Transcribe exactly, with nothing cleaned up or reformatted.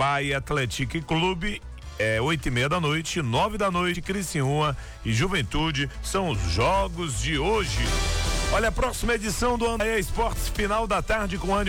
Bahia Atlético Clube. É oito e meia da noite, nove da noite, Criciúma e Juventude são os jogos de hoje. Olha, a próxima edição do André Esportes, final da tarde com ânimo.